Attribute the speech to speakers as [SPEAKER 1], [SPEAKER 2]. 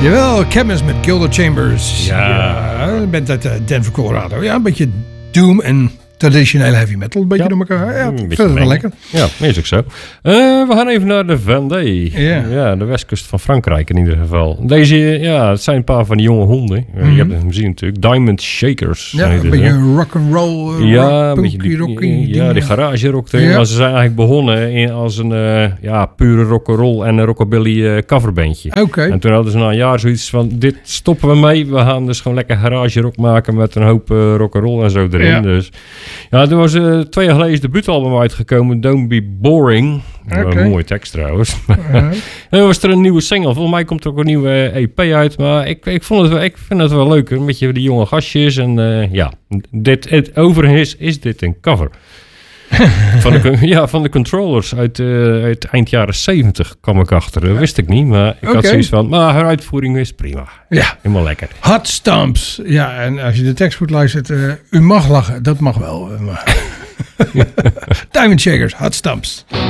[SPEAKER 1] Jawel, Chemist met Gilder Chambers.
[SPEAKER 2] Ja.
[SPEAKER 1] Je bent uit Denver, Colorado. Ja, een beetje doom en traditionele heavy metal. Een beetje door elkaar. Ja, ik vind het wel lekker.
[SPEAKER 2] Ja, is ook zo. We gaan even naar de Vendée.
[SPEAKER 1] Ja.
[SPEAKER 2] Ja, de westkust van Frankrijk in ieder geval. Deze, ja, het zijn een paar van die jonge honden. Je hebt hem gezien natuurlijk. Diamond Shakers.
[SPEAKER 1] Ja, een beetje rock'n'roll.
[SPEAKER 2] Ja, een beetje die garage rock. Ja. Maar ze zijn eigenlijk begonnen als een pure rock'n'roll en een rockabilly coverbandje.
[SPEAKER 1] Oké.
[SPEAKER 2] En toen hadden ze na een jaar zoiets van, dit stoppen we mee. We gaan dus gewoon lekker garage rock maken met een hoop rock'n'roll en zo erin. Ja. Dus ja, er was 2 jaar geleden debuutalbum uitgekomen, Don't Be Boring. Een mooie tekst trouwens. En dan was er een nieuwe single. Volgens mij komt er ook een nieuwe EP uit. Maar ik vind het wel leuk. Een beetje die jonge gastjes. En overigens is dit een cover. van de Controllers uit eind jaren 70 kwam ik achter. Dat wist ik niet, maar ik had zoiets van... Maar haar uitvoering is prima. Ja. Helemaal lekker.
[SPEAKER 1] Hot Stumps. Ja, en als je de tekst goed luistert... u mag lachen, dat mag wel. Diamond Shakers, Hot Stumps.